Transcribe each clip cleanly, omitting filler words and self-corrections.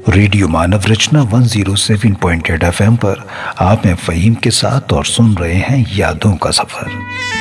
Radio मानव रचना 107.8 FM पर आप हैं फ़हीम के साथ और सुन रहे हैं यादों का सफर।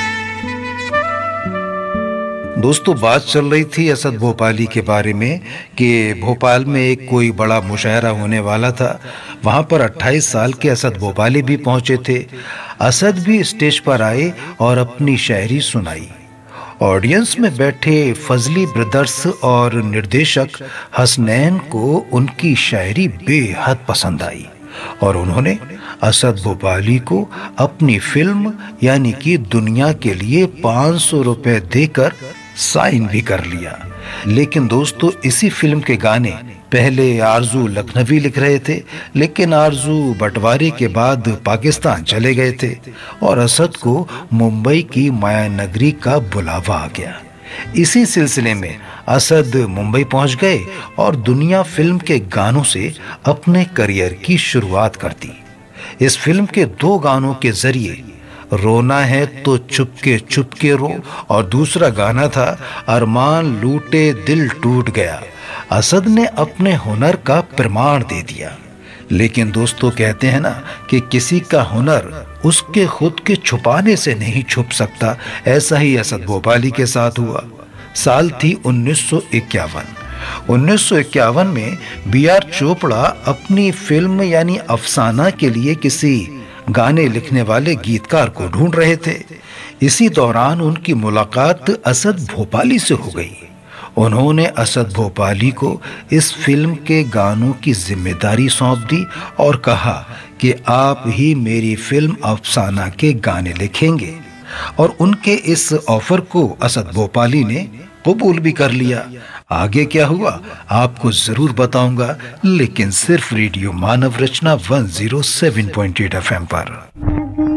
दोस्तों, बात चल रही थी असद भोपाली के बारे में कि भोपाल में एक कोई बड़ा मुशायरा होने वाला था। वहां पर 28 साल के असद भोपाली भी पहुंचे थे। असद भी स्टेज पर आए और अपनी शायरी सुनाई। ऑडियंस में बैठे फजली ब्रदर्स और निर्देशक हसनैन को उनकी शायरी बेहद पसंद आई और उन्होंने असद भोपाली को अपनी फिल्म यानी कि दुनिया के लिए 500 रुपए देकर साइन भी कर लिया। लेकिन दोस्तों, इसी फिल्म के गाने पहले आरजू लखनवी लिख रहे थे, लेकिन आरजू बंटवारे के बाद पाकिस्तान चले गए थे और असद को मुंबई की माया नगरी का बुलावा आ गया। इसी सिलसिले में असद मुंबई पहुंच गए और दुनिया फिल्म के गानों से अपने करियर की शुरुआत कर दी। इस फिल्म के 2 गानों के जरिए रोना है तो चुपके रो और दूसरा गाना था अरमान लूटे दिल टूट गया। असद ने अपने हुनर का प्रमाण दे दिया। लेकिन दोस्तों, कहते हैं ना कि किसी का हुनर उसके खुद के छुपाने से नहीं छुप सकता। ऐसा ही असद भोपाली के साथ हुआ। साल थी 1951। 1951 में B.R. चोपड़ा अपनी फिल्म यानी अफसाना के लिए किसी गाने लिखने वाले गीतकार को ढूंढ रहे थे। इसी दौरान उनकी मुलाकात असद भोपाली से हो गई। उन्होंने असद भोपाली को इस फिल्म के गानों की जिम्मेदारी सौंप दी और कहा कि आप ही मेरी फिल्म अफसाना के गाने लिखेंगे। और उनके इस ऑफर को असद भोपाली ने कबूल भी कर लिया। आगे क्या हुआ आपको जरूर बताऊंगा, लेकिन सिर्फ रेडियो मानव रचना 107.8 FM पर।